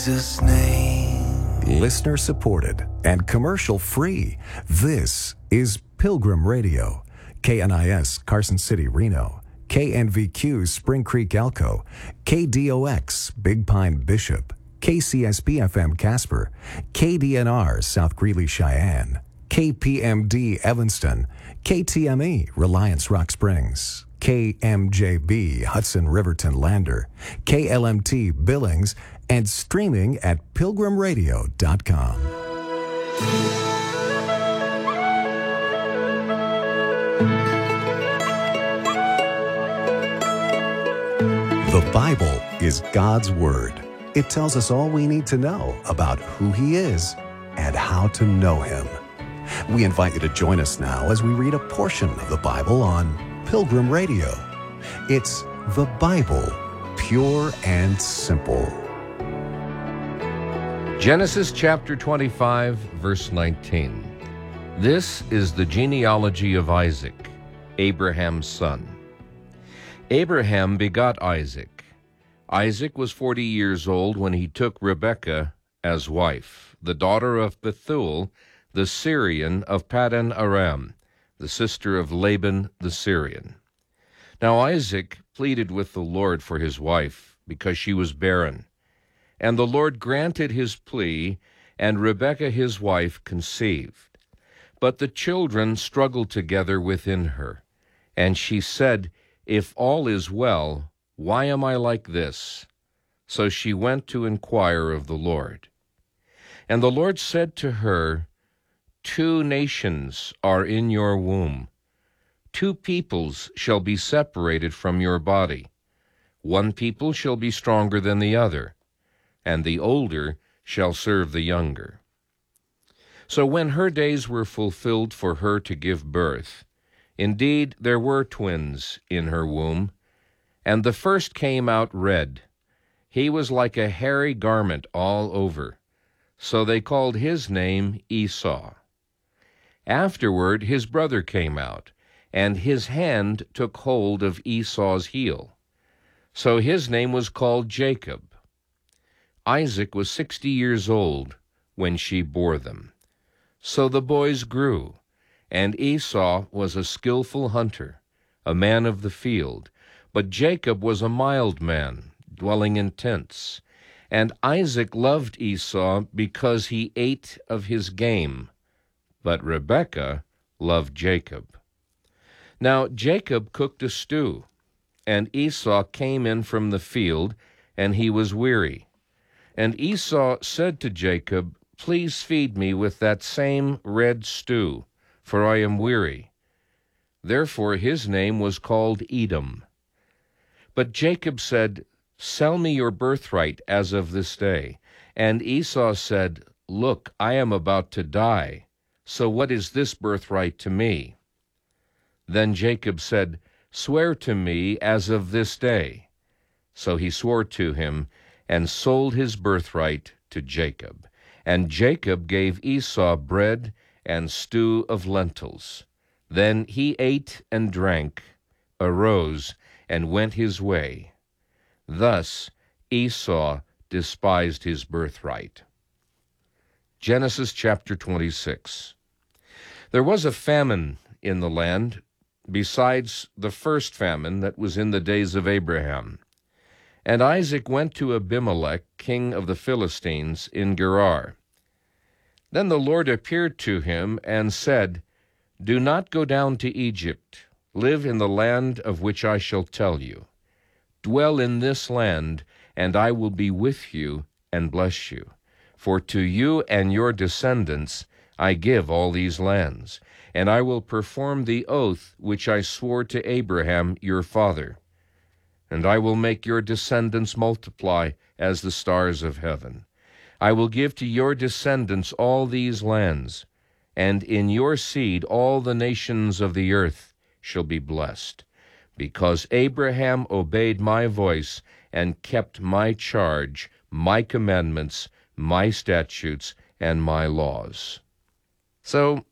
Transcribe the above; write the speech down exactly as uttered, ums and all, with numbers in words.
Jesus' name. Listener supported and commercial free. This is Pilgrim Radio. K N I S Carson City, Reno. K N V Q Spring Creek, Elko. K D O X Big Pine, Bishop. K C S B F M Casper. K D N R South Greeley, Cheyenne. K P M D Evanston. K T M E Reliance Rock Springs. K M J B Hudson Riverton Lander. K L M T Billings, and streaming at pilgrim radio dot com. The Bible is God's Word. It tells us all we need to know about who He is and how to know Him. We invite you to join us now as we read a portion of the Bible on Pilgrim Radio. It's the Bible, pure and simple. Genesis chapter twenty-five, verse nineteen. This is the genealogy of Isaac, Abraham's son. Abraham begot Isaac. Isaac was forty years old when he took Rebekah as wife, the daughter of Bethuel, the Syrian of Paddan Aram, the sister of Laban the Syrian. Now Isaac pleaded with the Lord for his wife, because she was barren. And the Lord granted his plea, and Rebekah his wife conceived. But the children struggled together within her. And she said, "If all is well, why am I like this?" So she went to inquire of the Lord. And the Lord said to her, "Two nations are in your womb. Two peoples shall be separated from your body. One people shall be stronger than the other, and the older shall serve the younger." So when her days were fulfilled for her to give birth, indeed there were twins in her womb, and the first came out red. He was like a hairy garment all over, so they called his name Esau. Afterward his brother came out, and his hand took hold of Esau's heel. So his name was called Jacob. Isaac was sixty years old when she bore them. So the boys grew, and Esau was a skillful hunter, a man of the field, but Jacob was a mild man, dwelling in tents. And Isaac loved Esau because he ate of his game, but Rebekah loved Jacob. Now Jacob cooked a stew, and Esau came in from the field, and he was weary. And Esau said to Jacob, "Please feed me with that same red stew, for I am weary." Therefore his name was called Edom. But Jacob said, "Sell me your birthright as of this day." And Esau said, "Look, I am about to die, so what is this birthright to me?" Then Jacob said, "Swear to me as of this day." So he swore to him, and sold his birthright to Jacob. And Jacob gave Esau bread and stew of lentils. Then he ate and drank, arose, and went his way. Thus Esau despised his birthright. Genesis chapter twenty-six. There was a famine in the land, besides the first famine that was in the days of Abraham. And Isaac went to Abimelech, king of the Philistines, in Gerar. Then the Lord appeared to him and said, "Do not go down to Egypt. Live in the land of which I shall tell you. Dwell in this land, and I will be with you and bless you. For to you and your descendants I give all these lands, and I will perform the oath which I swore to Abraham your father. And I will make your descendants multiply as the stars of heaven. I will give to your descendants all these lands, and in your seed all the nations of the earth shall be blessed, because Abraham obeyed my voice and kept my charge, my commandments, my statutes, and my laws." So